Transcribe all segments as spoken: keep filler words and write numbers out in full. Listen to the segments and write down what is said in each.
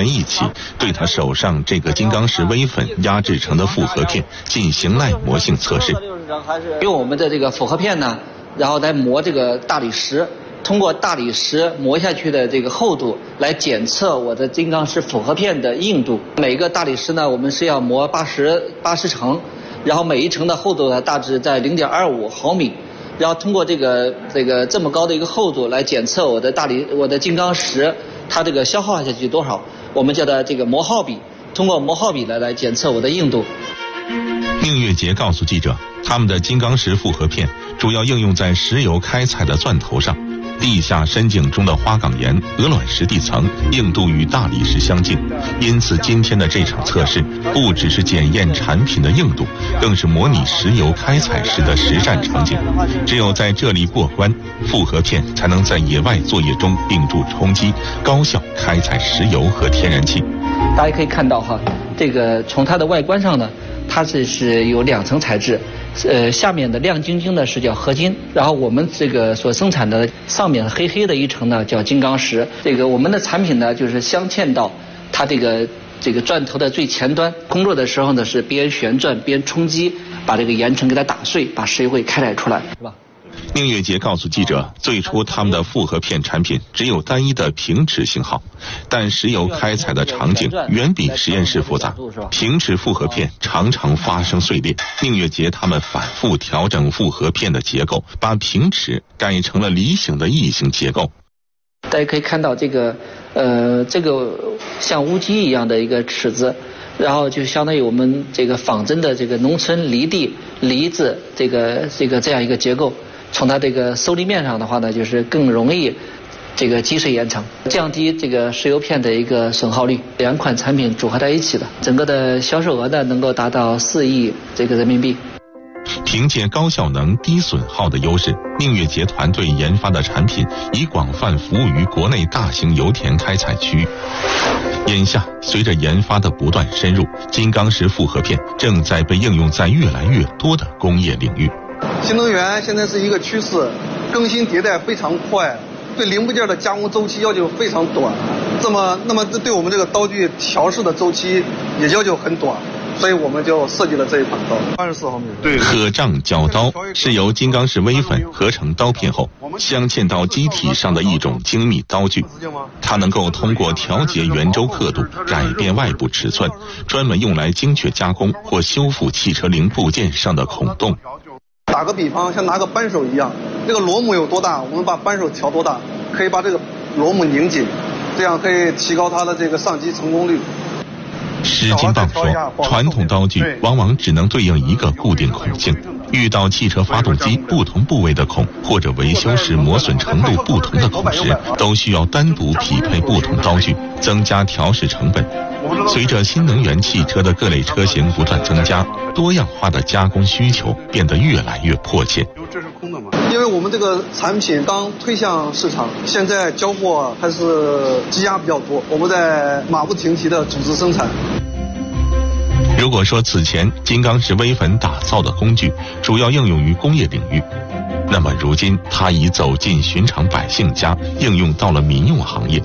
员一起对他手上这个金刚石微粉压制成的复合片进行耐磨性测试。 用我们的这个复合片呢，然后来磨这个大理石，通过大理石磨下去的这个厚度来检测我的金刚石复合片的硬度。每个大理石呢，我们是要磨八十八十层，然后每一层的厚度呢大致在零点二五毫米。然后通过这个这个这么高的一个厚度来检测我的大理我的金刚石它这个消耗下去多少，我们叫它这个磨耗比，通过磨耗比来来检测我的硬度。 宁月杰告诉记者，他们的金刚石复合片主要应用在石油开采的钻头上。地下深井中的花岗岩、鹅卵石地层硬度与大理石相近，因此今天的这场测试不只是检验产品的硬度，更是模拟石油开采时的实战场景。只有在这里过关，复合片才能在野外作业中并诛冲击，高效开采石油和天然气。 大家可以看到哈，这个从它的外观上呢，它这是有两层材质，呃，下面的亮晶晶的是叫合金，然后我们这个所生产的上面黑黑的一层呢叫金刚石。这个我们的产品呢就是镶嵌到它这个这个钻头的最前端，工作的时候呢是边旋转边冲击，把这个岩层给它打碎，把石油会开采出来，是吧？ 宁月杰告诉记者，最初他们的复合片产品只有单一的平尺型号，但石油开采的场景远比实验室复杂，平尺复合片常常发生碎裂。宁月杰他们反复调整复合片的结构，把平尺改成了梨形的异形结构。 大家可以看到这个呃这个像乌鸡一样的一个尺子，然后就相当于我们这个仿真的这个农村犁地犁子这个这个这样一个结构。从它这个受力面上的话呢，就是更容易这个击碎岩层，降低这个石油片的一个损耗率。两款产品组合在一起的，整个的销售额呢能够达到四亿这个人民币。 凭借高效能、低损耗的优势，宁月杰团队研发的产品已广泛服务于国内大型油田开采区域。眼下，随着研发的不断深入，金刚石复合片正在被应用在越来越多的工业领域。 新能源现在是一个趋势，更新迭代非常快，对零部件的加工周期要求非常短，这么那么对我们这个刀具调试的周期也要求很短，所以我们就设计了这一款刀，二十四毫米。对， 合杖角刀是由金刚石微粉合成刀片后镶嵌到机体上的一种精密刀具，它能够通过调节圆周刻度改变外部尺寸，专门用来精确加工或修复汽车零部件上的孔洞。 打个比方，像拿个扳手一样，这个螺母有多大，我们把扳手调多大，可以把这个螺母拧紧，这样可以提高它的这个上机成功率。 施金棒说，传统刀具往往只能对应一个固定孔径，遇到汽车发动机不同部位的孔，或者维修时磨损程度不同的孔时，都需要单独匹配不同刀具，增加调试成本。随着新能源汽车的各类车型不断增加，多样化的加工需求变得越来越迫切。 因为我们这个产品刚推向市场，现在交货还是积压比较多，我们在马不停蹄的组织生产。 如果说此前金刚石微粉打造的工具主要应用于工业领域，那么如今它已走进寻常百姓家，应用到了民用行业。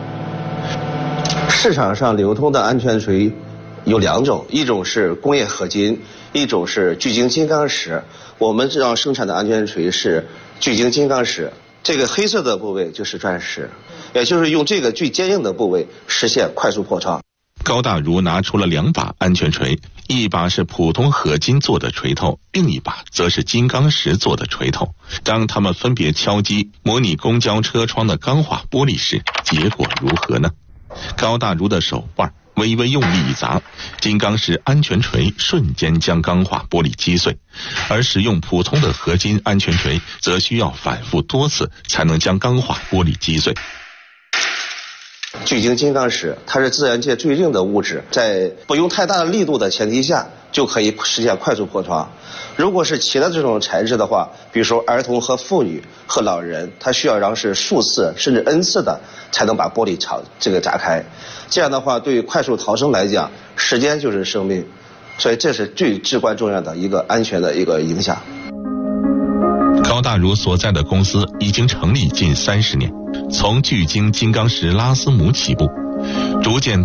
市场上流通的安全锤有两种，一种是工业合金，一种是聚晶金刚石。我们这样生产的安全锤是聚晶金刚石，这个黑色的部位就是钻石，也就是用这个最坚硬的部位实现快速破窗。 高大如拿出了两把安全锤，一把是普通合金做的锤头，另一把则是金刚石做的锤头。当他们分别敲击模拟公交车窗的钢化玻璃时，结果如何呢？高大如的手腕微微用力一砸，金刚石安全锤瞬间将钢化玻璃击碎，而使用普通的合金安全锤则需要反复多次才能将钢化玻璃击碎。 聚晶金刚石它是自然界最硬的物质，在不用太大的力度的前提下就可以实现快速破窗。如果是其他这种材质的话，比如说儿童和妇女和老人，他需要让是数次甚至 n 次的才能把玻璃朝这个砸开，这样的话对于快速逃生来讲，时间就是生命，所以这是最至关重要的一个安全的一个影响。 高大如所在的公司已经成立近三十年，从聚晶金刚石拉丝母起步，逐渐